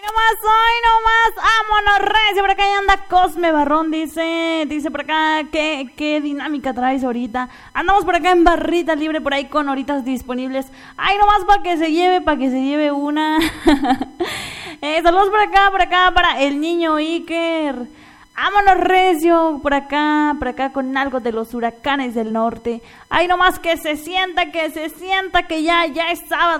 Vámonos, recio, por acá ya anda Cosme Barrón, dice por acá, qué dinámica traes ahorita. Andamos por acá en barrita libre, por ahí con horitas disponibles. Ay, nomás para que se lleve una. Saludos por acá, para el niño Iker. Vámonos, recio, por acá con algo de los huracanes del norte. Ay, nomás que se sienta que ya es sábado.